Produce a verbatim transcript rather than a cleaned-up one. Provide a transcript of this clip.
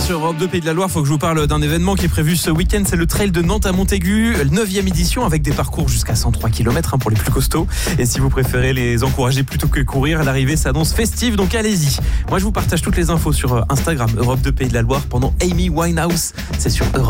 sur Europe deux Pays de la Loire, il faut que je vous parle d'un événement qui est prévu ce week-end. C'est le trail de Nantes à Montaigu, neuvième édition avec des parcours jusqu'à cent trois kilomètres hein, pour les plus costauds. Et si vous préférez les encourager plutôt que courir, l'arrivée s'annonce festive, donc allez-y. Moi je vous partage toutes les infos sur Instagram, Europe deux Pays de la Loire pendant Amy Winehouse. C'est sur Europe.